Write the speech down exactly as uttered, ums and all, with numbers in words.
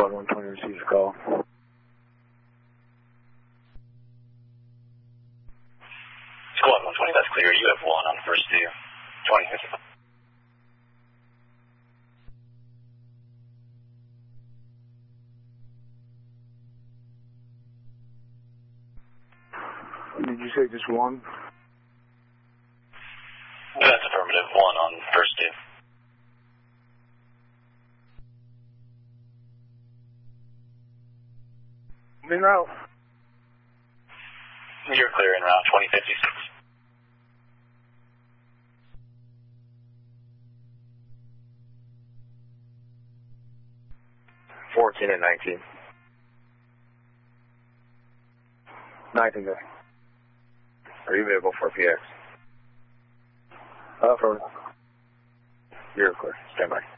Squad one twenty receives a call. Squad one twenty, that's clear. You have one on the first two. twenty fifty. Did you say just one? That's affirmative. One on the first two. En route. You're clear en route, twenty fifty-six. fourteen and nineteen. nineteen there. Are you available for P X? Uh, for You're clear. Stand by.